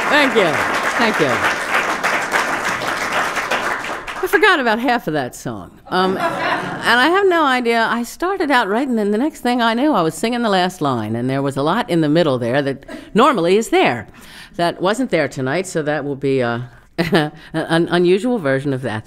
Thank you. Thank you. I forgot about half of that song. And I have no idea. I started out right, and then the next thing I knew, I was singing the last line, and there was a lot in the middle there that normally is there. That wasn't there tonight, so that will be an unusual version of that